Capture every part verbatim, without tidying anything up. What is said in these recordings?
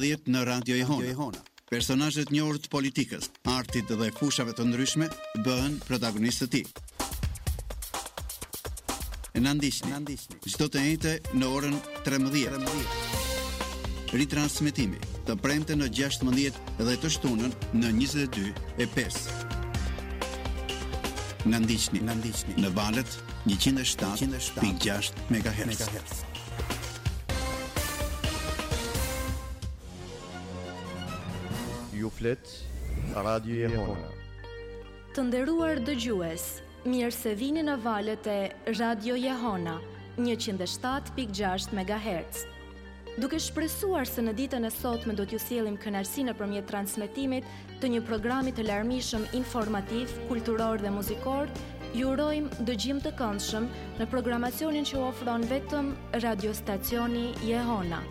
trembëdhjetë në Radio Jehona. Personazhet njohur të politikës, artit dhe fushave të ndryshme bëhen protagonistë të tij. Na ndiqni, çdo të njëjtë në orën trembëdhjetë. Ritransmetimi të premte në gjashtëmbëdhjetë dhe të shtunën në njëzet e dy e pesë. Na ndiqni, na ndiqni në valët njëqind e shtatë pikë gjashtë megahertz. Ju flet Radio Jehona. Të nderuar dëgjues, mirë se vini në valët e Radio Jehona, njëqind e shtatë pikë gjashtë megahertz. Duke shpresuar se në ditën e sotme do t'ju sjellim kënaqësi nëpërmjet transmetimit të një programi të larmishëm informativ, kulturor dhe muzikor, ju urojmë dëgjim të këndshëm në programacionin që ofron vetëm radiostacioni Jehona.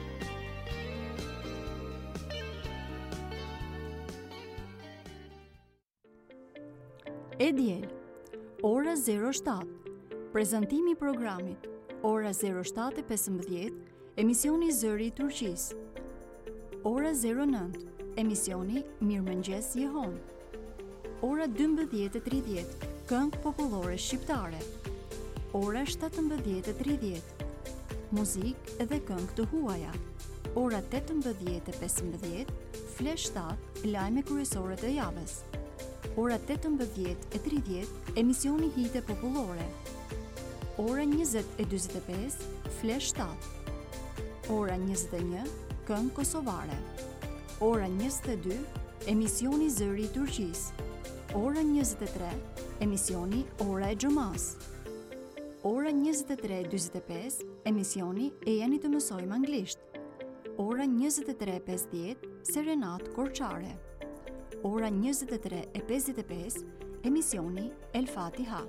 E diel, ora zero shtatë, prezantimi i programit, ora zero shtatë e pesëmbëdhjetë, emisioni Zëri i Turqisë. Ora zero nëntë, emisioni Mirëmëngjes Jehon. Ora dymbëdhjetë e tridhjetë, këngë popullore shqiptare. Ora shtatëmbëdhjetë e tridhjetë, muzikë edhe këngë të huaja. Ora tetëmbëdhjetë e pesëmbëdhjetë, Flash shtatë, lajme kryesore të javës. Ora tetëmbëdhjetë e tridhjetë, emisioni hite popullore. Ora njëzet e dyzet e pesë, Flash shtatë. Ora njëzet e një, këngë kosovare. Ora njëzet e dy, emisioni Zëri i Turqisë. Ora njëzet e tre, emisioni Ora e Xhumas. Ora njëzet e tre e dyzet e pesë, emisioni E jeni të mësojmë anglisht. Ora njëzet e tre e pesëdhjetë, Serenat Korçare. Ora njëzet e tre e pesëdhjetë e pesë, emisioni El Fatiha.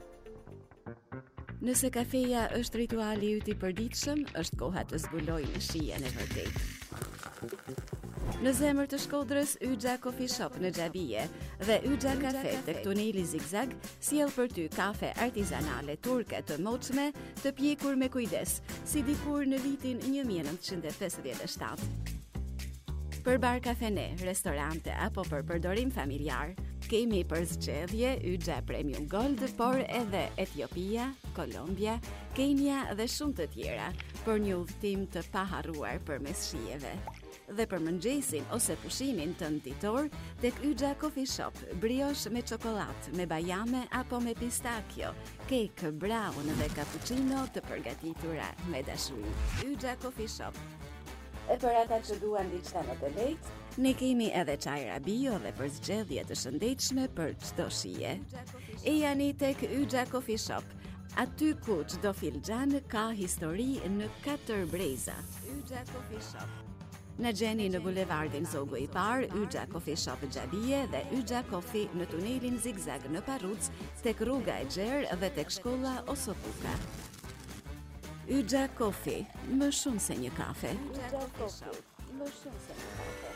Nëse kafeja është rituali yt i përditshëm, është koha të zbulojmë shijen e vërtetë. Në zemër të Shkodrës, Yxha Coffee Shop në Xhabije dhe Yxha Kafe tek tuneli Zigzag sjell për ty kafe artizanale turke të moçme, të pjekur me kujdes, si dikur në vitin një mijë e nëntëqind e pesëdhjetë e shtatë. Për bar kafene, restorante apo për përdorim familjar, kemi për zgjedhje Yxha Premium Gold, por edhe Etiopia, Kolombia, Kenia dhe shumë të tjera, për një udhëtim të paharruar përmes shijeve. Dhe për mëngjesin ose pushimin të ditor, tek Yxha Coffee Shop, brioche me çokollatë, me bajame apo me pistakjo, kek, brown dhe cappuccino të përgatitura me dashuri. Yxha Coffee Shop. E për ata që duan diçka më të lehtë, ne kemi edhe çajra bio dhe për zgjedhje të shëndetshme për çdo shije. E jani tek Yxha Coffee Shop, aty ku çdo filxhan ka histori në katër breza. Yxha Coffee Shop. Në gjeni në bulevardin Zogu i Parë, Yxha Coffee Shop Xhabije dhe Yxha Coffee në tunelin Zigzag në Parruc, tek rruga e Gjerë dhe tek shkolla Osopuka. Yxha Coffee, më shumë se një kafe. Yxha Coffee, më shumë se një kafe.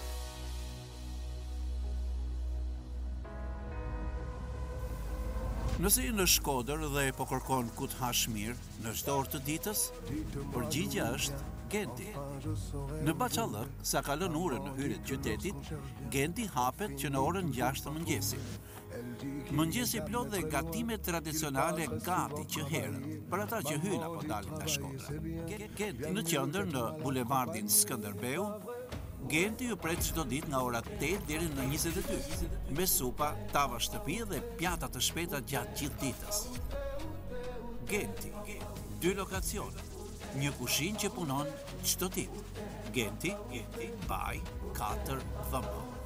Nëse je në Shkodër dhe po kërkon ku të hash mirë në çdo orë të ditës, përgjigjja është Genti. Në Bachallëk, sa kalon orën në hyrje të qytetit, Genti hapet që në orën gjashtë të mëngjesit. Mëngjesi plot dhe gatime tradicionale gati që herën, për ata që hyn apo dalin nga Shkodra. Genti në qendër në bulevardin Skënderbeu, Genti ju pret çdo ditë nga ora tetë deri në njëzet e dy, me supa, tava shtëpi dhe pjata të shpejta gjatë gjithë ditës. Genti, dy lokacione, një kushinë që punon çdo ditë. Genti, Genti, Baj, katër V M.